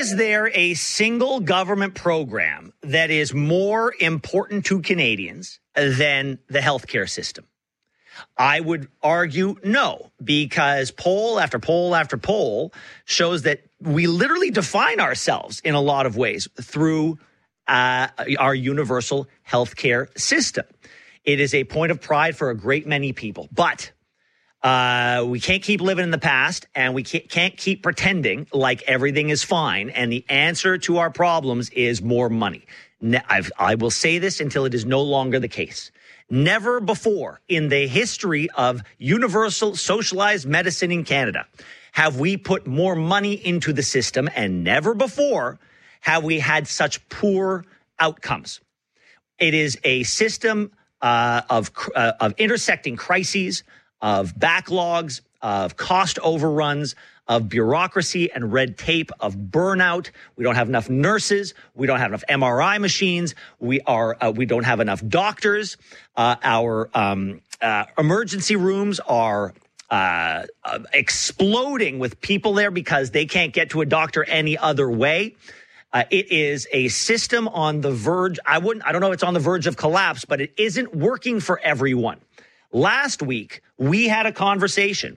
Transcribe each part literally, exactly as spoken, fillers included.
Is there a single government program that is more important to Canadians than the healthcare system? I would argue no, because poll after poll after poll shows that we literally define ourselves in a lot of ways through uh, our universal healthcare system. It is a point of pride for a great many people, but uh, we can't keep living in the past, and we can't, can't keep pretending like everything is fine. And the answer to our problems is more money. I've, I will say this until it is no longer the case. Never before in the history of universal socialized medicine in Canada have we put more money into the system, and never before have we had such poor outcomes. It is a system uh, of uh, of intersecting crises, of backlogs, of cost overruns, of bureaucracy and red tape, of burnout. We don't have enough nurses. We don't have enough M R I machines. We are uh, we don't have enough doctors. Uh, our um, uh, emergency rooms are uh, uh, exploding with people there because they can't get to a doctor any other way. Uh, it is a system on the verge. I wouldn't. I don't know if it's on the verge of collapse, but it isn't working for everyone. Last week we had a conversation.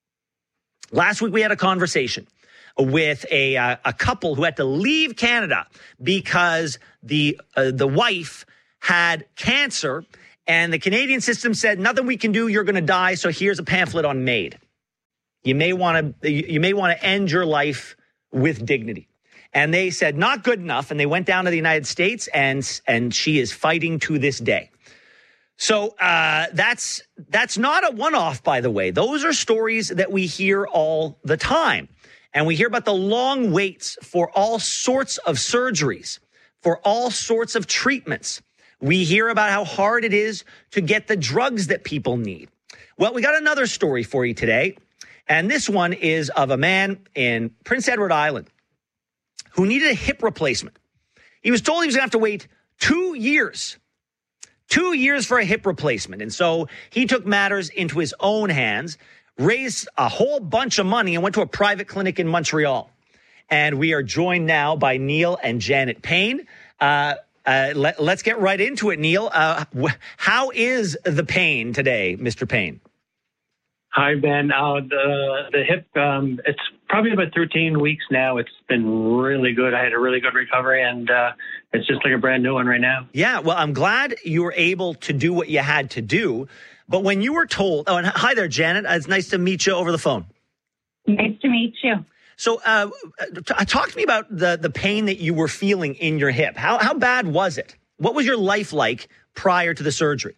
Last week, we had a conversation with a uh, a couple who had to leave Canada because the uh, the wife had cancer, and the Canadian system said, nothing we can do, you're going to die, so here's a pamphlet on MAID. You may want to you may want to end your life with dignity. And they said, not good enough, and they went down to the United States, and and she is fighting to this day. So uh, that's that's not a one-off, by the way. Those are stories that we hear all the time. And we hear about the long waits for all sorts of surgeries, for all sorts of treatments. We hear about how hard it is to get the drugs that people need. Well, we got another story for you today. And this one is of a man in Prince Edward Island who needed a hip replacement. He was told he was going to have to wait two years Two years for a hip replacement. And so he took matters into his own hands, raised a whole bunch of money, and went to a private clinic in Montreal. And we are joined now by Neil and Janet Payne. Uh, uh, let, let's get right into it, Neil. Uh, wh- how is the pain today, Mister Payne? Hi, Ben. Uh, the the hip, um, it's probably about thirteen weeks now. It's been really good. I had a really good recovery, and uh, it's just like a brand new one right now. Yeah, well, I'm glad you were able to do what you had to do. But when you were told, oh, and hi there, Janet. It's nice to meet you over the phone. Nice to meet you. So uh, t- talk to me about the, the pain that you were feeling in your hip. How how bad was it? What was your life like prior to the surgery?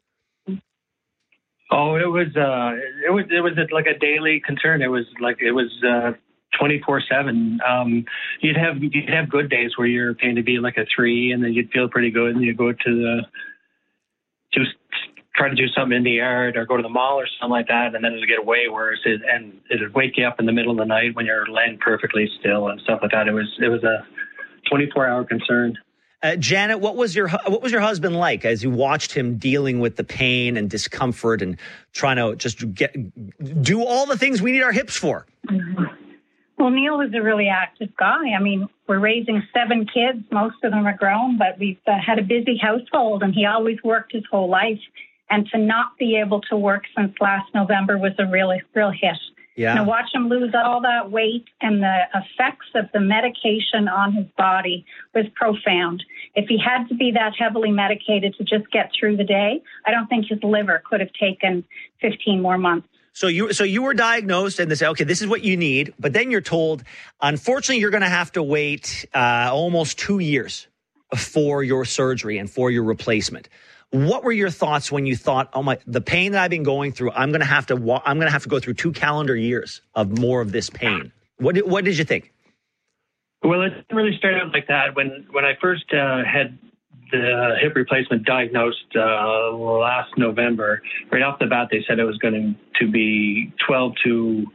Oh, it was uh, it was it was like a daily concern. It was like it was uh, twenty-four seven. Um, you'd have you'd have good days where your pain would be like a three, and then you'd feel pretty good, and you go to the to try to do something in the yard or go to the mall or something like that, and then it'd get way worse. It, and it'd wake you up in the middle of the night when you're laying perfectly still and stuff like that. It was it was a twenty-four hour concern. Uh, Janet, what was your what was your husband like as you watched him dealing with the pain and discomfort and trying to just get do all the things we need our hips for? Mm-hmm. Well, Neil was a really active guy. I mean, we're raising seven kids. Most of them are grown, but we've uh, had a busy household, and he always worked his whole life. And to not be able to work since last November was a really real hit. Yeah. And to watch him lose all that weight and the effects of the medication on his body was profound. If he had to be that heavily medicated to just get through the day, I don't think his liver could have taken fifteen more months. So you so you were diagnosed and they say, okay, this is what you need. But then you're told, unfortunately, you're going to have to wait uh, almost two years for your surgery and for your replacement. What were your thoughts when you thought, oh my, the pain that I've been going through, I'm going to have to, wa- I'm going to have to go through two calendar years of more of this pain. What did, what did you think? Well, it didn't really start out like that. When, when I first uh, had the hip replacement diagnosed uh, last November, right off the bat, they said it was going to be twelve to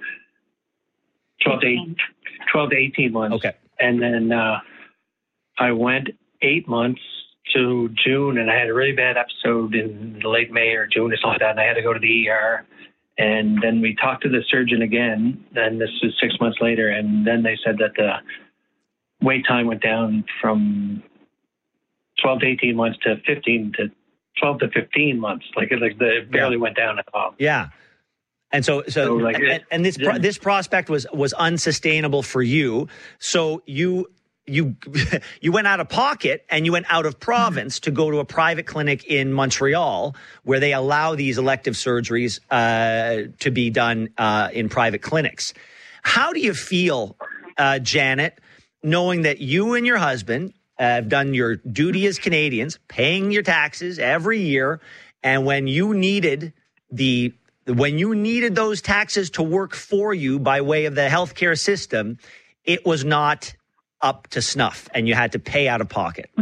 eighteen months. Okay. And then uh, I went eight months to June, and I had a really bad episode in late May or June or something like that, and I had to go to the E R. And then we talked to the surgeon again, then this was six months later, and then they said that the wait time went down from twelve to eighteen months to fifteen to twelve to fifteen months. Like it, like the, it barely yeah. went down at all. Yeah. And so, so, so like, and, and this, yeah. this prospect was, was unsustainable for you. So you, you, you went out of pocket and you went out of province to go to a private clinic in Montreal where they allow these elective surgeries, uh, to be done, uh, in private clinics. How do you feel, uh, Janet, knowing that you and your husband have done your duty as Canadians, paying your taxes every year, and when you needed the when you needed those taxes to work for you by way of the healthcare system, it was not up to snuff, and you had to pay out of pocket?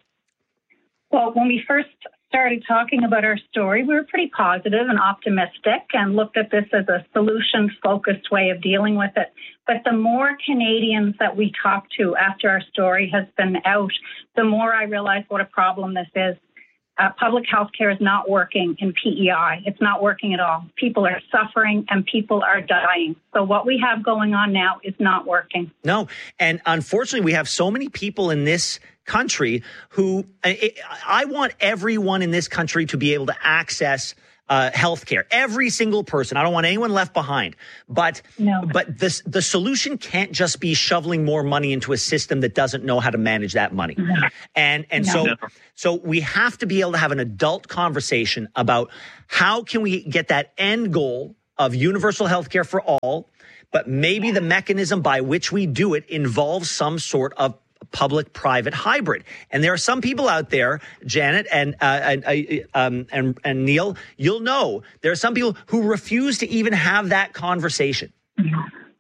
Well, when we first started talking about our story, we were pretty positive and optimistic and looked at this as a solution-focused way of dealing with it. But the more Canadians that we talked to after our story has been out, the more I realized what a problem this is. Uh, public health care is not working in P E I. It's not working at all. People are suffering and people are dying. So what we have going on now is not working. No. And unfortunately, we have so many people in this country who I, I want everyone in this country to be able to access uh, health care. Every single person. I don't want anyone left behind. But no. but this, the solution can't just be shoveling more money into a system that doesn't know how to manage that money. No. And and no. so No. so we have to be able to have an adult conversation about how can we get that end goal of universal health care for all, but maybe the mechanism by which we do it involves some sort of public-private hybrid. And there are some people out there, Janet and, uh, and, um, and, and Neil, you'll know, there are some people who refuse to even have that conversation. Mm-hmm.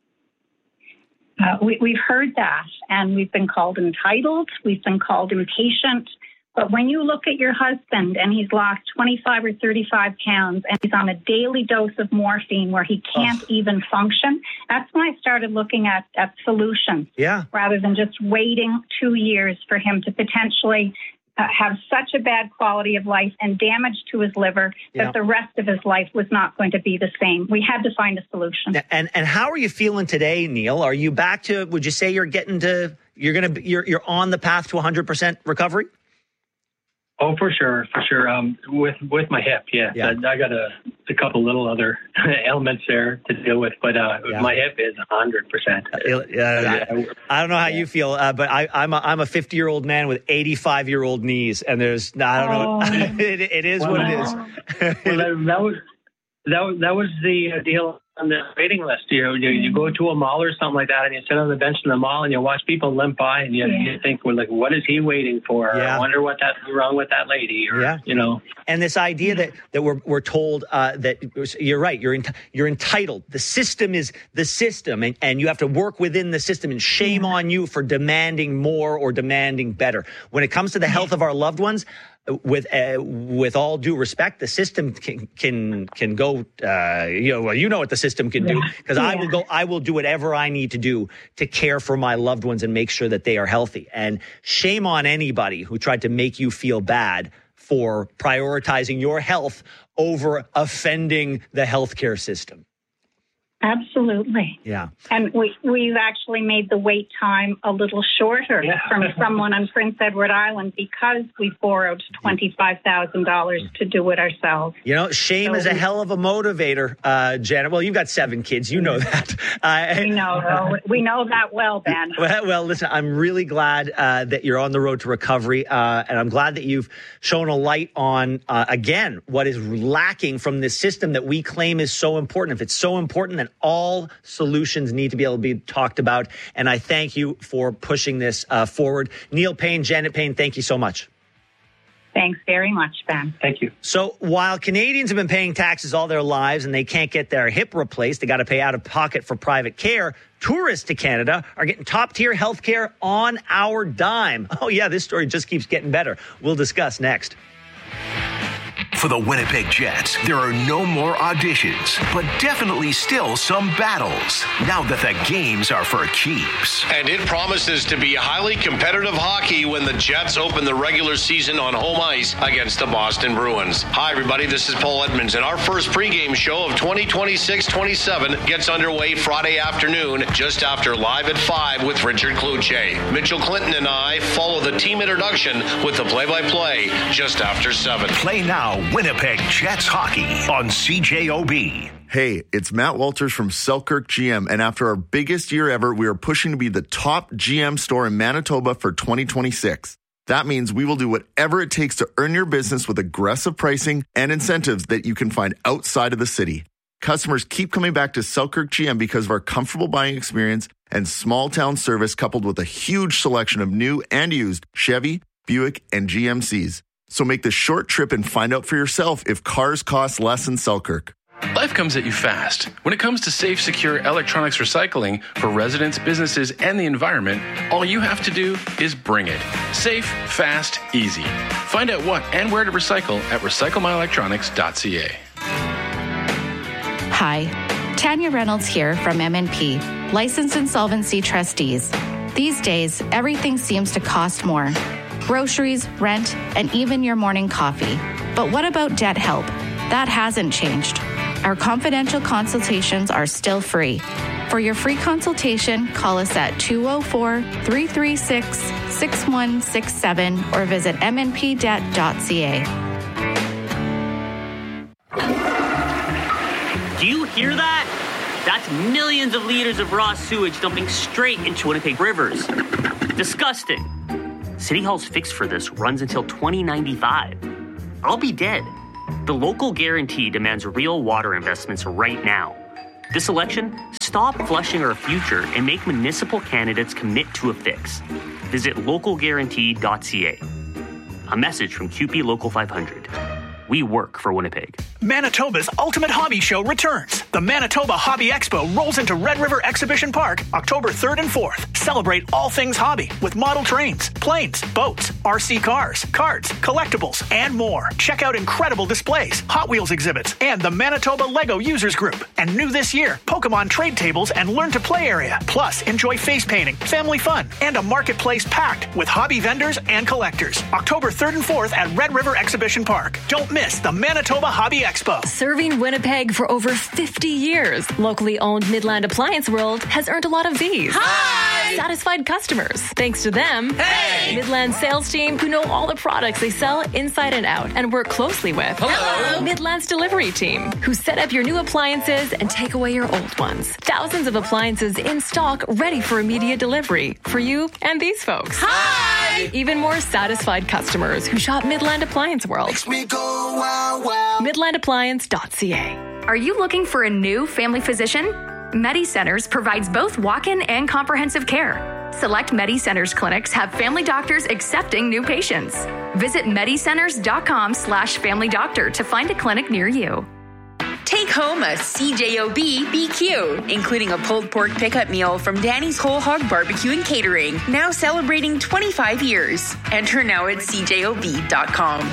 Uh, we, we've heard that, and we've been called entitled, we've been called impatient. But when you look at your husband and he's lost twenty-five or thirty-five pounds and he's on a daily dose of morphine where he can't oh. even function, that's when I started looking at, at solutions yeah. rather than just waiting two years for him to potentially uh, have such a bad quality of life and damage to his liver that yeah. the rest of his life was not going to be the same. We had to find a solution. And and how are you feeling today, Neil? Are you back to, would you say you're getting to, you're going to, you're you're on the path to one hundred percent recovery? Oh, for sure, for sure. Um, with with my hip, yeah. yeah. I, I got a, a couple little other ailments there to deal with, but uh, yeah. my hip is a hundred percent. I don't know how yeah. you feel, uh, but I, I'm a, I'm a fifty year old man with eighty-five year old knees, and there's I don't oh. know. it, it is well, what it is. well, that, that was that was that was the deal on the waiting list. You know, you, you go to a mall or something like that, and you sit on the bench in the mall, and you watch people limp by, and you, yeah. you think, well, like, what is he waiting for? Yeah. I wonder what that's wrong with that lady. Or, yeah. you know. And this idea that that we're we're told uh, that you're right, you're in, you're entitled. The system is the system, and, and you have to work within the system. And shame yeah. on you for demanding more or demanding better. When it comes to the health of our loved ones, with uh, with all due respect, the system can can can go. Uh, you know, well, you know what the system can do, because yeah. I will go. I will do whatever I need to do to care for my loved ones and make sure that they are healthy. And shame on anybody who tried to make you feel bad for prioritizing your health over offending the healthcare system. Absolutely. Yeah. And we, we've actually made the wait time a little shorter yeah. from someone on Prince Edward Island because we borrowed twenty-five thousand dollars to do it ourselves. You know, shame so is a hell of a motivator, uh, Janet. Well, you've got seven kids. You know that. Uh, we know. We know that well, Ben. Well, well listen, I'm really glad uh, that you're on the road to recovery. Uh, and I'm glad that you've shown a light on, uh, again, what is lacking from this system that we claim is so important. If it's so important, then all solutions need to be able to be talked about. And I thank you for pushing this uh, forward. Neil Payne, Janet Payne, thank you so much. Thanks very much, Ben. Thank you. So while Canadians have been paying taxes all their lives and they can't get their hip replaced, they got to pay out of pocket for private care, tourists to Canada are getting top-tier health care on our dime. Oh, yeah, this story just keeps getting better. We'll discuss next. For the Winnipeg Jets, there are no more auditions, but definitely still some battles, now that the games are for keeps. And it promises to be highly competitive hockey when the Jets open the regular season on home ice against the Boston Bruins. Hi, everybody, this is Paul Edmonds, and our first pregame show of twenty twenty-six twenty-seven gets underway Friday afternoon, just after Live at five with Richard Cloutier. Mitchell Clinton and I follow the team introduction with the play-by-play just after seven. Play now, Winnipeg Jets hockey on C J O B. Hey, it's Matt Walters from Selkirk G M, and after our biggest year ever, we are pushing to be the top G M store in Manitoba for twenty twenty-six. That means we will do whatever it takes to earn your business with aggressive pricing and incentives that you can find outside of the city. Customers keep coming back to Selkirk G M because of our comfortable buying experience and small town service, coupled with a huge selection of new and used Chevy, Buick, and G M Cs. So make the short trip and find out for yourself if cars cost less in Selkirk. Life comes at you fast. When it comes to safe, secure electronics recycling for residents, businesses, and the environment, all you have to do is bring it. Safe, fast, easy. Find out what and where to recycle at recycle my electronics dot c a. Hi, Tanya Reynolds here from M and P, Licensed Insolvency Trustees. These days, everything seems to cost more. Groceries, rent, and even your morning coffee. But what about debt help? That hasn't changed. Our confidential consultations are still free. For your free consultation, call us at two oh four, three three six, six one six seven or visit m n p debt dot c a. Do you hear that? That's millions of liters of raw sewage dumping straight into Winnipeg rivers. Disgusting. City Hall's fix for this runs until twenty ninety-five. I'll be dead. The local guarantee demands real water investments right now. This election, stop flushing our future and make municipal candidates commit to a fix. Visit local guarantee dot c a. A message from Q P Local five hundred. We work for Winnipeg. Manitoba's ultimate hobby show returns. The Manitoba Hobby Expo rolls into Red River Exhibition Park October third and fourth. Celebrate all things hobby with model trains, planes, boats, R C cars, cards, collectibles, and more. Check out incredible displays, Hot Wheels exhibits, and the Manitoba Lego Users Group. And new this year, Pokemon trade tables and learn to play area. Plus, enjoy face painting, family fun, and a marketplace packed with hobby vendors and collectors. October third and fourth at Red River Exhibition Park. Don't miss the Manitoba Hobby Expo. Serving Winnipeg for over fifty years, locally owned Midland Appliance World has earned a lot of these. Hi! Satisfied customers. Thanks to them, hey! Midland sales team who know all the products they sell inside and out and work closely with. Hello! Midland's delivery team who set up your new appliances and take away your old ones. Thousands of appliances in stock ready for immediate delivery for you and these folks. Hi! Even more satisfied customers who shop Midland Appliance World. Makes me go wow wow. midland appliance dot c a. Are you looking for a new family physician? MediCenters provides both walk-in and comprehensive care. Select MediCenters clinics have family doctors accepting new patients. Visit medicenters.com slash family doctor to find a clinic near you. Take home a C J O B B Q, including a pulled pork pickup meal from Danny's Whole Hog Barbecue and Catering, now celebrating twenty-five years. Enter now at c j o b dot com.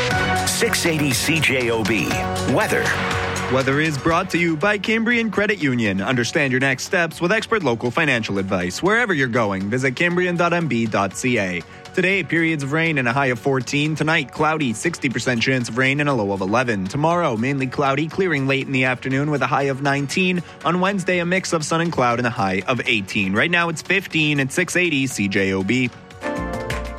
six eighty C J O B. Weather. Weather is brought to you by Cambrian Credit Union. Understand your next steps with expert local financial advice. Wherever you're going, visit cambrian dot m b dot c a. Today, periods of rain and a high of fourteen. Tonight, cloudy, sixty percent chance of rain and a low of eleven. Tomorrow, mainly cloudy, clearing late in the afternoon with a high of nineteen. On Wednesday, a mix of sun and cloud and a high of eighteen. Right now, it's fifteen at six eighty C J O B.